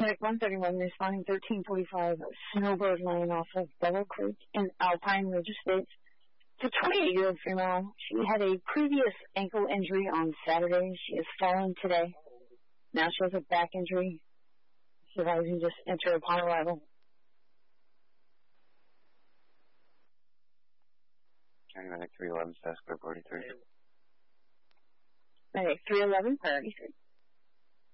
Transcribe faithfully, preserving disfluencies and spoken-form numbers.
Pacific one thirty-one responding thirteen forty-five, Snowbird Lane off of Bellow Creek in Alpine Ridge Estates. It's a twenty-eight-year-old female. She had a previous ankle injury on Saturday. She is falling today. Now she has a back injury. She's advising just enter upon arrival. County Medic three eleven, Status Code forty-three. Medic three eleven, priority three.